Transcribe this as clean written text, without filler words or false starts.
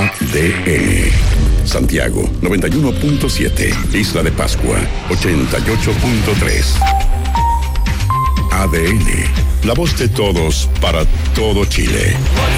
ADN. Santiago 91.7. Isla de Pascua 88.3. ADN. La voz de todos para todo Chile.